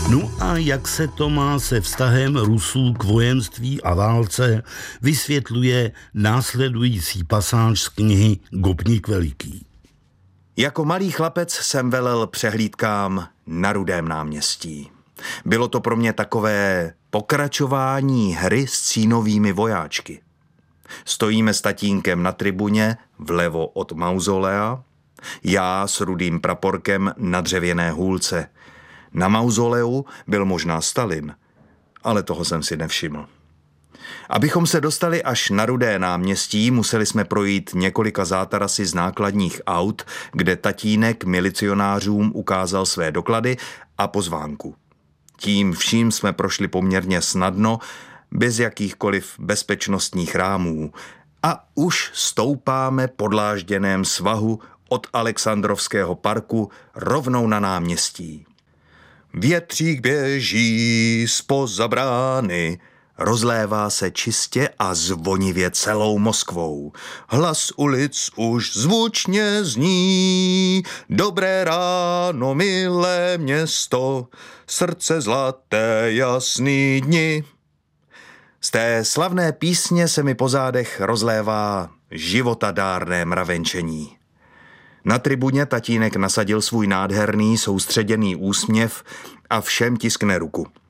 No a jak se to má se vztahem Rusů k vojenství a válce, vysvětluje následující pasáž z knihy Gopnik veliký. Jako malý chlapec jsem velel přehlídkám na Rudém náměstí. Bylo to pro mě takové pokračování hry s cínovými vojáčky. Stojíme s tatínkem na tribuně vlevo od mauzolea, já s rudým praporkem na dřevěné hůlce. Na mauzoleu byl možná Stalin, ale toho jsem si nevšiml. Abychom se dostali až na Rudé náměstí, museli jsme projít několika zátarasy z nákladních aut, kde tatínek milicionářům ukázal své doklady a pozvánku. Tím vším jsme prošli poměrně snadno, bez jakýchkoliv bezpečnostních rámů. A už stoupáme po dlážděném svahu od Alexandrovského parku rovnou na náměstí. Větřík běží zpoza brány, rozlévá se čistě a zvonivě celou Moskvou. Hlas ulic už zvučně zní, dobré ráno, milé město, srdce zlaté, jasný dni. Z té slavné písně se mi po zádech rozlévá životadárné mravenčení. Na tribuně tatínek nasadil svůj nádherný soustředěný úsměv a všem tiskne ruku.